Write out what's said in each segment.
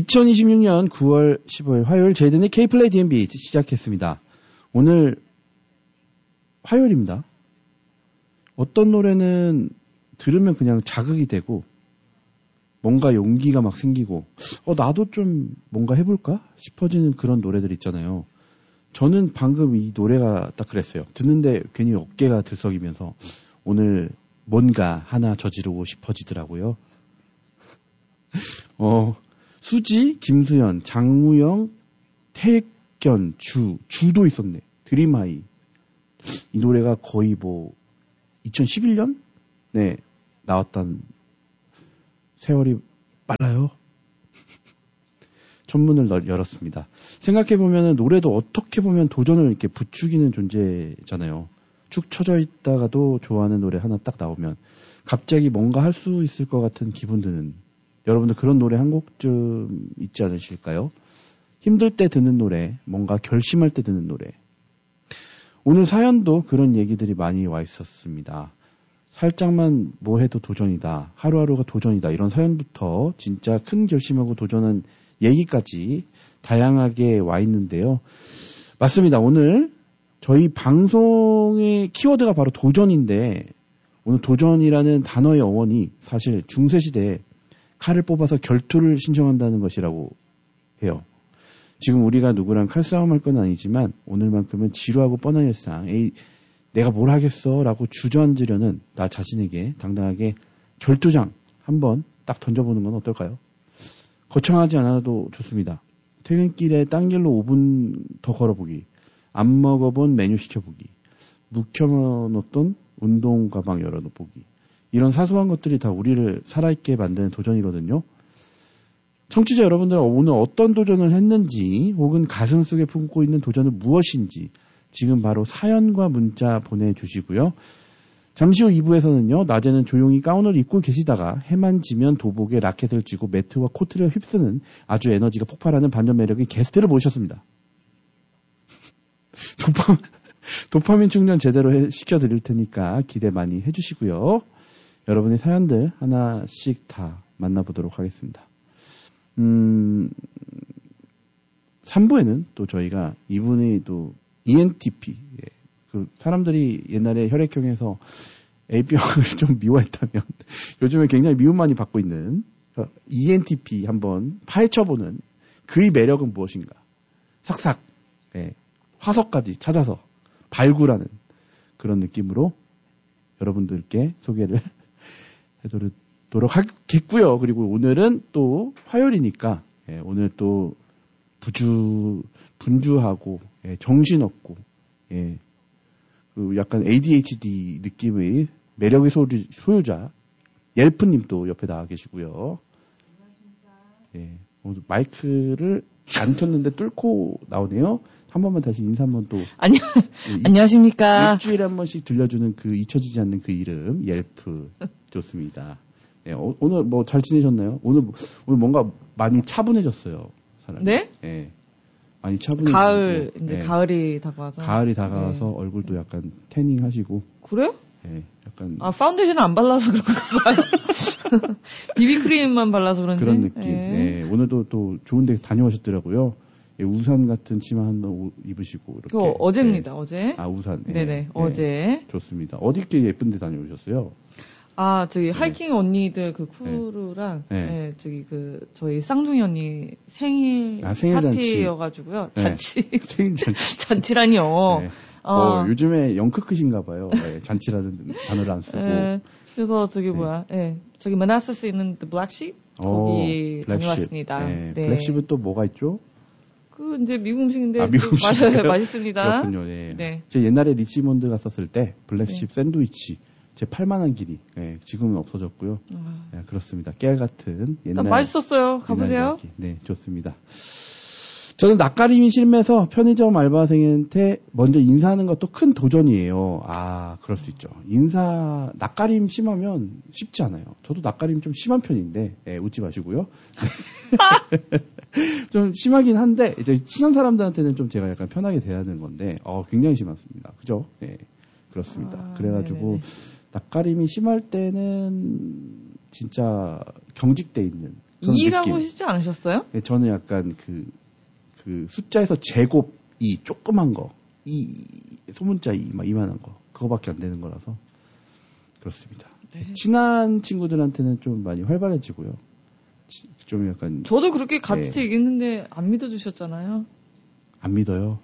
2026년 9월 15일 화요일 제이든의 K-플레이 DMB 시작했습니다. 오늘 화요일입니다. 어떤 노래는 들으면 그냥 자극이 되고 뭔가 용기가 막 생기고 나도 좀 뭔가 해볼까 싶어지는 그런 노래들 있잖아요. 저는 방금 이 노래가 딱 그랬어요. 듣는데 괜히 어깨가 들썩이면서 오늘 뭔가 하나 저지르고 싶어지더라고요. 수지, 김수현, 장우영, 태견, 주도 있었네. 드림하이. 이 노래가 거의 2011년? 네, 나왔던 세월이 빨라요. 천문을 열었습니다. 생각해보면 노래도 어떻게 보면 도전을 이렇게 부추기는 존재잖아요. 축 처져 있다가도 좋아하는 노래 하나 딱 나오면 갑자기 뭔가 할 수 있을 것 같은 기분 드는 여러분들 그런 노래 한 곡쯤 있지 않으실까요? 힘들 때 듣는 노래, 뭔가 결심할 때 듣는 노래. 오늘 사연도 그런 얘기들이 많이 와 있었습니다. 살짝만 뭐 해도 도전이다. 하루하루가 도전이다. 이런 사연부터 진짜 큰 결심하고 도전한 얘기까지 다양하게 와 있는데요. 맞습니다. 오늘 저희 방송의 키워드가 바로 도전인데 오늘 도전이라는 단어의 어원이 사실 중세시대에 칼을 뽑아서 결투를 신청한다는 것이라고 해요. 지금 우리가 누구랑 칼싸움할 건 아니지만 오늘만큼은 지루하고 뻔한 일상, 내가 뭘 하겠어 라고 주저앉으려는 나 자신에게 당당하게 결투장 한번 딱 던져보는 건 어떨까요? 거창하지 않아도 좋습니다. 퇴근길에 딴 길로 5분 더 걸어보기, 안 먹어본 메뉴 시켜보기, 묵혀놓던 운동 가방 열어보기. 이런 사소한 것들이 다 우리를 살아있게 만드는 도전이거든요. 청취자 여러분들은 오늘 어떤 도전을 했는지 혹은 가슴속에 품고 있는 도전은 무엇인지 지금 바로 사연과 문자 보내주시고요. 잠시 후 2부에서는요. 낮에는 조용히 가운을 입고 계시다가 해만 지면 도복에 라켓을 쥐고 매트와 코트를 휩쓰는 아주 에너지가 폭발하는 반전 매력의 게스트를 모셨습니다. 도파민 충전 제대로 시켜드릴 테니까 기대 많이 해주시고요. 여러분의 사연들 하나씩 다 만나보도록 하겠습니다. 3부에는 또 저희가 이분이 또 ENTP, 그 사람들이 옛날에 혈액형에서 A병을 좀 미워했다면 요즘에 굉장히 미움 많이 받고 있는 ENTP 한번 파헤쳐보는 그의 매력은 무엇인가. 삭삭, 화석까지 찾아서 발굴하는 그런 느낌으로 여러분들께 소개를 해도록 하겠고요. 그리고 오늘은 또 화요일이니까 오늘 또 분주하고 정신없고 그 약간 ADHD 느낌의 매력의 소유자 옐프님 또 옆에 나와 계시고요. 오늘 마이크를 안 켰는데 뚫고 나오네요. 한 번만 다시 인사 한번 또. 안녕하십니까. 일주일에 한 번씩 들려주는 그 잊혀지지 않는 그 이름, 옐프. 좋습니다. 오늘 뭐 잘 지내셨나요? 오늘 뭔가 많이 차분해졌어요. 사람이. 네? 많이 차분해졌어요. 가을이 다가와서. 가을이 다가와서 얼굴도 약간 태닝 하시고. 그래요? 약간. 파운데이션을 안 발라서 그런가 봐요. 비비크림만 발라서 그런지. 그런 느낌. 오늘도 또 좋은 데 다녀오셨더라고요. 우산 같은 치마 한번 입으시고 이렇게. 어제입니다. 어제. 우산. 네네. 어제. 좋습니다. 어디 이렇게 예쁜 데 다녀오셨어요? 저기 하이킹 언니들 그 크루랑 저희 쌍둥이 언니 생일 파티여가지고요. 잔치. 생일 잔치. 잔치라니요. 요즘에 영크크신가 봐요. 잔치라는 단어를 안 쓰고. 그래서 저기 마나스스 있는 The Black Sheep 거기 다녀왔습니다. 블랙십은 또 뭐가 있죠? 이제 미국 음식인데 미국 음식이요? 맛있습니다. 그렇군요. 제가 옛날에 리치몬드 갔었을 때 블랙십 샌드위치 제 8만원 길이. 지금은 없어졌고요. 그렇습니다. 깨알 같은 옛날. 맛있었어요. 가보세요. 네, 좋습니다. 저는 낯가림이 심해서 편의점 알바생한테 먼저 인사하는 것도 큰 도전이에요. 그럴 수 있죠. 낯가림 심하면 쉽지 않아요. 저도 낯가림 좀 심한 편인데, 웃지 마시고요. 좀 심하긴 한데, 이제 친한 사람들한테는 좀 제가 약간 편하게 대하는 건데, 굉장히 심했습니다. 그죠? 그렇습니다. 그래가지고, 낯가림이 심할 때는 진짜 경직돼 있는 2라고 하시지 않으셨어요? 네, 저는 약간 그 숫자에서 제곱 2 조그만 거, 소문자 2 막 이만한 거 그거밖에 안 되는 거라서 그렇습니다. 네. 친한 친구들한테는 좀 많이 활발해지고요. 좀 약간 저도 그렇게 같이 얘기했는데 안 믿어주셨잖아요. 안 믿어요.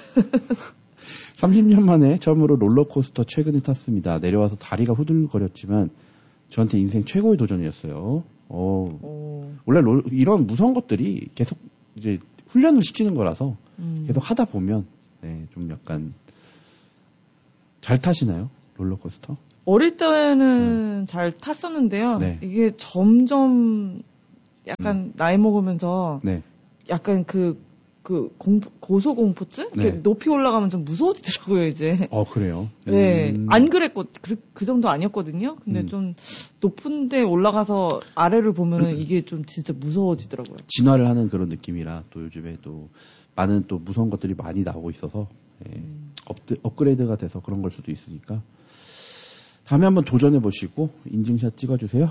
30년 만에 처음으로 롤러코스터 최근에 탔습니다. 내려와서 다리가 후들거렸지만 저한테 인생 최고의 도전이었어요. 원래 이런 무서운 것들이 계속 이제 훈련을 시키는 거라서 계속 하다 보면 좀 약간 잘 타시나요? 롤러코스터? 어릴 때는 잘 탔었는데요. 네. 이게 점점 약간 나이 먹으면서 약간 고소공포증? 이렇게 높이 올라가면 좀 무서워지더라고요, 이제. 그래요? 네. 안 그 정도 아니었거든요. 근데 좀 높은데 올라가서 아래를 보면은 이게 좀 진짜 무서워지더라고요. 진화를 하는 그런 느낌이라 또 요즘에 또 많은 또 무서운 것들이 많이 나오고 있어서 업그레이드가 돼서 그런 걸 수도 있으니까. 다음에 한번 도전해보시고 인증샷 찍어주세요.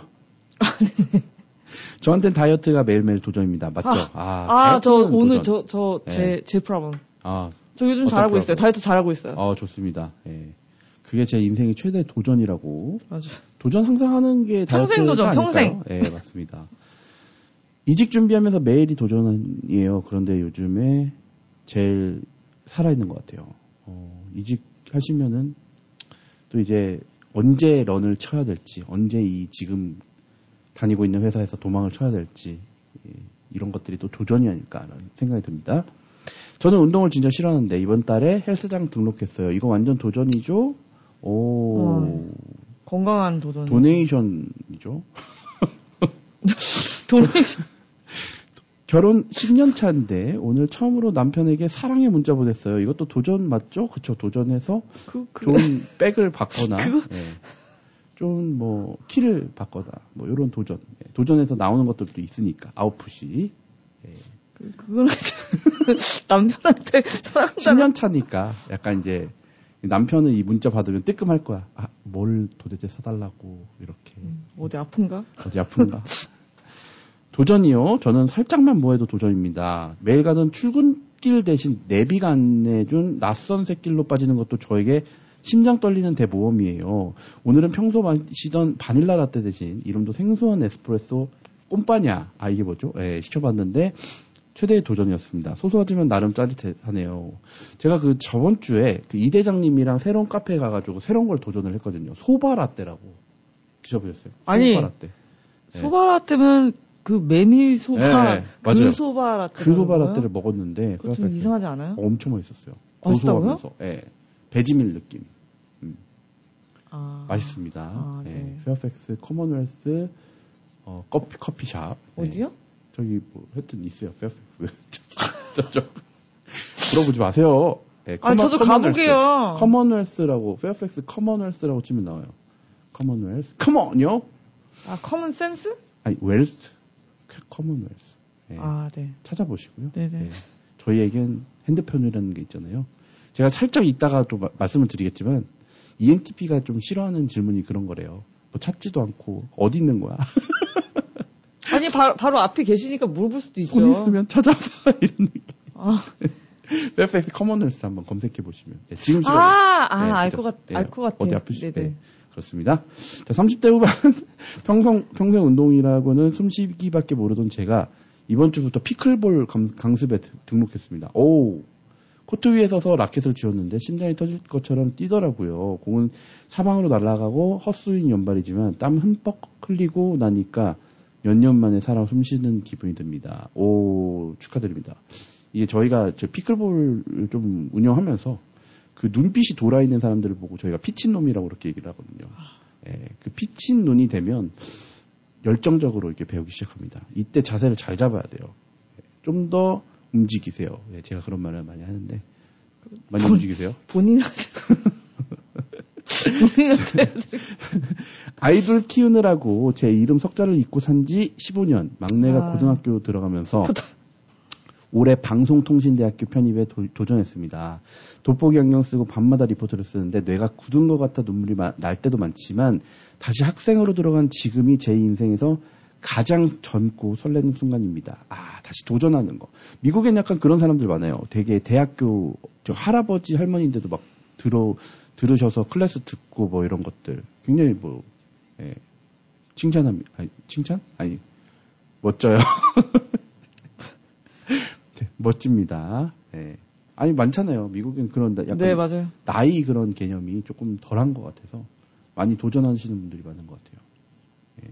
저한테는 다이어트가 매일매일 도전입니다. 맞죠? 저 오늘 제 프로블럼. 저 요즘 잘하고 있어요. 다이어트 잘하고 있어요. 좋습니다. 그게 제 인생의 최대 도전이라고. 맞아. 도전 항상 하는 게 평생 도전, 아닐까요? 평생. 네, 맞습니다. 이직 준비하면서 매일이 도전이에요. 그런데 요즘에 제일 살아있는 것 같아요. 이직하시면은 또 이제 언제 런을 쳐야 될지, 언제 지금 다니고 있는 회사에서 도망을 쳐야 될지 이런 것들이 또 도전이 아닐까라는 생각이 듭니다. 저는 운동을 진짜 싫어하는데 이번 달에 헬스장 등록했어요. 이거 완전 도전이죠? 건강한 도전. 도네이션이죠? 결혼 10년 차인데 오늘 처음으로 남편에게 사랑의 문자 보냈어요. 이것도 도전 맞죠? 그쵸? 도전해서 좋은 백을 받거나 좀 키를 바꿔다 요런 도전. 도전에서 나오는 것들도 있으니까 아웃풋이. 그거는 남편한테 사랑한다. 10년 차니까 약간 이제 남편은 이 문자 받으면 뜨끔할 거야. 뭘 도대체 사달라고 이렇게. 어디 아픈가? 도전이요? 저는 살짝만 뭐해도 도전입니다. 매일 가던 출근길 대신 내비가 안내준 낯선 샛길로 빠지는 것도 저에게 심장 떨리는 대모험이에요. 오늘은 평소 마시던 바닐라 라떼 대신 이름도 생소한 에스프레소 꼼빠냐. 이게 뭐죠? 시켜봤는데 최대의 도전이었습니다. 소소하지만 나름 짜릿하네요. 제가 저번 주에 이 대장님이랑 새로운 카페에 가가지고 새로운 걸 도전을 했거든요. 소바 라떼라고. 드셔보셨어요? 아니, 소바 라떼. 소바 라떼면 메밀 소바, 맞아요. 소바 라떼. 소바 라떼를 먹었는데 그거 좀 이상하지 않아요? 엄청 맛있었어요. 맛있다고요? 배지밀 느낌. 맛있습니다. 페어팩스 커먼웰스 커피샵. 어디요? 저기 하여튼 있어요. 페어팩스. 저쪽. 물어보지 마세요. 저도 가볼게요. 커먼웰스라고 페어팩스 커먼웰스라고 치면 나와요. 커먼웰스. 컴온요? 커먼 센스? 아니 웰스. 커먼웰스. 네. 찾아보시고요. 네네. 저희에겐 핸드폰이라는 게 있잖아요. 제가 살짝 이따가 또 말씀을 드리겠지만 ENTP가 좀 싫어하는 질문이 그런 거래요. 찾지도 않고 어디 있는 거야? 아니 바로 앞에 계시니까 물어볼 수도 있죠. 돈 있으면 찾아봐 이런 느낌. 페어팩스 커먼웰스 한번 검색해 보시면 지금 시간에 알 것 같아. 어디 아프시? 네. 그렇습니다. 자, 30대 후반 평생 운동이라고는 숨쉬기밖에 모르던 제가 이번 주부터 피클볼 강습에 등록했습니다. 코트 위에 서서 라켓을 쥐었는데 심장이 터질 것처럼 뛰더라고요. 공은 사방으로 날아가고 헛스윙 연발이지만 땀 흠뻑 흘리고 나니까 몇 년 만에 살아 숨쉬는 기분이 듭니다. 축하드립니다. 이게 저희가 피클볼을 좀 운영하면서 눈빛이 돌아있는 사람들을 보고 저희가 피친놈이라고 그렇게 얘기를 하거든요. 피친 눈이 되면 열정적으로 이렇게 배우기 시작합니다. 이때 자세를 잘 잡아야 돼요. 좀 더 움직이세요. 제가 그런 말을 많이 하는데 많이 움직이세요? 본인한테 아이돌 키우느라고 제 이름 석자를 잊고 산지 15년 막내가 고등학교 들어가면서 올해 방송통신대학교 편입에 도전했습니다. 돋보기 안경 쓰고 밤마다 리포트를 쓰는데 뇌가 굳은 것 같아 눈물이 날 때도 많지만 다시 학생으로 들어간 지금이 제 인생에서 가장 젊고 설레는 순간입니다. 다시 도전하는 거. 미국엔 약간 그런 사람들 많아요. 되게 대학교 할아버지 할머니인데도 막 들으셔서 클래스 듣고 뭐 이런 것들 굉장히 뭐 칭찬합니다. 칭찬? 아니 멋져요. 네, 멋집니다. 네. 아니 많잖아요. 미국엔 그런 약간 네, 맞아요. 나이 그런 개념이 조금 덜한 것 같아서 많이 도전하시는 분들이 많은 것 같아요. 네.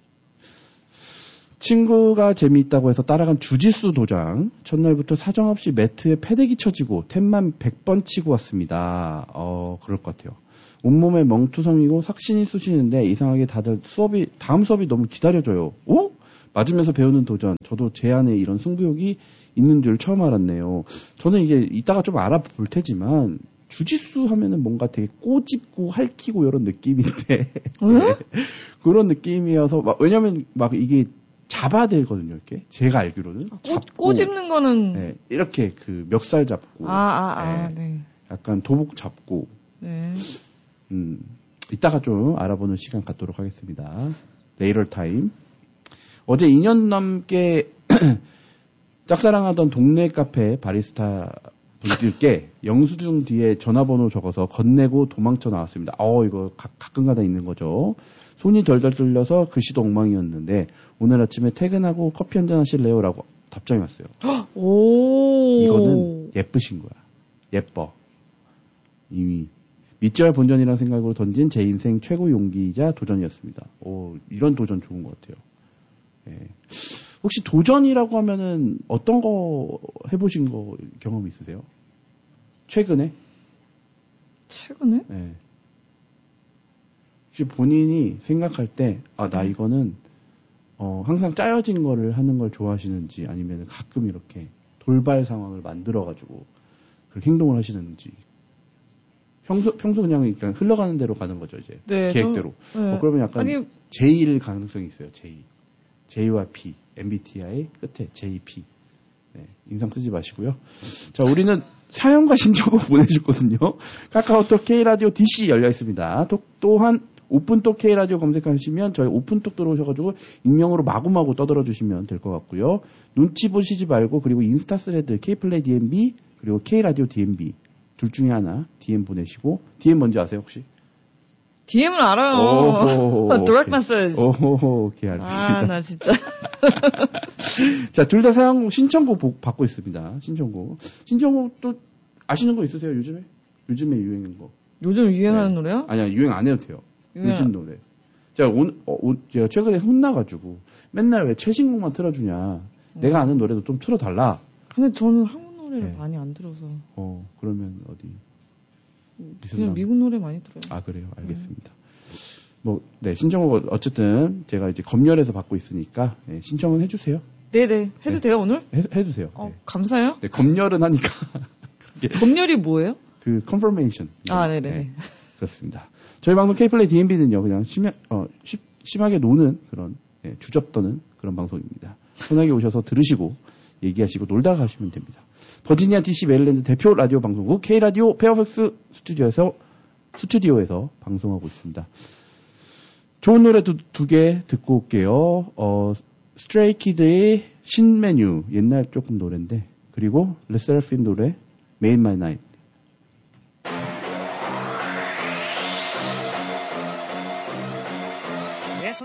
친구가 재미있다고 해서 따라간 주짓수 도장. 첫날부터 사정없이 매트에 패대기 쳐지고 탭만 100번 치고 왔습니다. 그럴 것 같아요. 온몸에 멍투성이고 삭신이 쑤시는데 이상하게 다들 다음 수업이 너무 기다려져요. 오? 맞으면서 배우는 도전. 저도 제 안에 이런 승부욕이 있는 줄 처음 알았네요. 저는 이게 이따가 좀 알아볼 테지만 주짓수 하면은 뭔가 되게 꼬집고 핥히고 이런 느낌인데 네. 그런 느낌이어서 왜냐면 막 이게 잡아야 되거든요. 이렇게 제가 알기로는 꼬집는 거는 네, 이렇게 그 멱살 잡고 네. 약간 도복 잡고 네. 이따가 좀 알아보는 시간 갖도록 하겠습니다. 레이럴 타임. 어제 2년 넘게 짝사랑하던 동네 카페 바리스타 분들께 영수증 뒤에 전화번호 적어서 건네고 도망쳐 나왔습니다. 이거 가끔가다 있는 거죠. 손이 덜덜 떨려서 글씨도 엉망이었는데 오늘 아침에 퇴근하고 커피 한잔 하실래요? 라고 답장이 왔어요. 오. 이거는 예쁘신 거야. 예뻐. 이미 믿져야 본전이라는 생각으로 던진 제 인생 최고 용기이자 도전이었습니다. 이런 도전 좋은 것 같아요. 예. 혹시 도전이라고 하면은 어떤 거 해보신 거 경험 있으세요? 최근에? 최근에? 네. 혹시 본인이 생각할 때, 나 이거는, 항상 짜여진 거를 하는 걸 좋아하시는지 아니면 가끔 이렇게 돌발 상황을 만들어가지고 그렇게 행동을 하시는지. 평소 그냥 흘러가는 대로 가는 거죠, 이제. 네, 계획대로. 네. 그러면 약간 J일 가능성이 있어요, J. J와 P. MBTI 끝에 JP. 네, 인상 쓰지 마시고요. 자, 우리는 사연과 신청곡 보내주거든요. 카카오톡 K라디오 DC 열려 있습니다. 또한 오픈톡 K라디오 검색하시면 저희 오픈톡 들어오셔가지고 익명으로 마구마구 떠들어 주시면 될 것 같고요. 눈치 보시지 말고 그리고 인스타 스레드 K플레이 DMB 그리고 K라디오 DMB 둘 중에 하나 DM 보내시고 DM 뭔지 아세요 혹시? DM을 알아요. 드랙 메시지. 오케이, 알겠습니다. 나 진짜. 자, 둘 다 사연 신청곡 받고 있습니다. 신청곡 또 아시는 거 있으세요, 요즘에? 요즘에 유행인 거. 요즘 유행하는 노래요? 아니야, 유행 안 해도 돼요. 요즘 노래. 제가 최근에 혼나가지고 맨날 왜 최신곡만 틀어주냐. 내가 아는 노래도 좀 틀어달라. 근데 저는 한국 노래를 많이 안 들어서. 그러면 어디? 그냥 미국 노래 많이 들어요. 그래요? 알겠습니다. 신청곡 어쨌든 제가 이제 검열해서 받고 있으니까 신청은 해주세요. 네네. 해도 돼요, 오늘? 해주세요. 감사해요. 네, 검열은 하니까. 검열이 뭐예요? confirmation. 네네. 그렇습니다. 저희 방송 K플레이 DMB는요, 그냥 심하게 노는 그런, 주접 떠는 그런 방송입니다. 편하게 오셔서 들으시고, 얘기하시고 놀다 가시면 됩니다. 버지니아 DC 메릴랜드 대표 라디오 방송국 K라디오 페어팩스 스튜디오에서 방송하고 있습니다. 좋은 노래 두 개 듣고 올게요. 스트레이키드의 신메뉴 옛날 조금 노래인데 그리고 르세라핌 노래 Made My Night